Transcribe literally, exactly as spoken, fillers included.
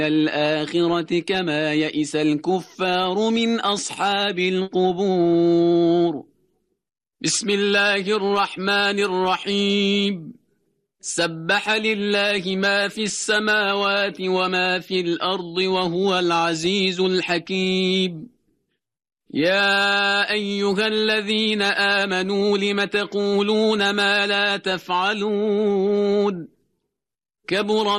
الآخرة كما يئس الكفار من أصحاب القبور. بسم الله الرحمن الرحيم. سبح لله ما في السماوات وما في الأرض وهو العزيز الحكيم. يا أيها الذين آمنوا لم تقولون ما لا تفعلون؟ كبر